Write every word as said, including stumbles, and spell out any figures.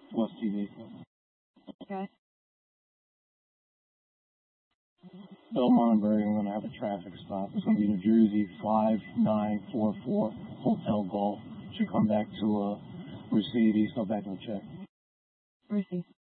West T V. Okay. Bill Monenberg, I'm going to have a traffic stop. It's going to be New Jersey five nine four four, Hotel Golf. Should come back to uh, Mercedes, go back and check. Mercedes.